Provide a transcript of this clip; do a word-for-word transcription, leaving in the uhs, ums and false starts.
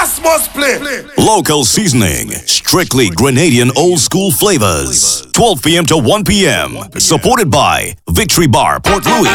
Bass must play. Local seasoning, strictly Grenadian old school flavors. twelve p.m. to one p.m. Supported by Victory Bar, Port Louis.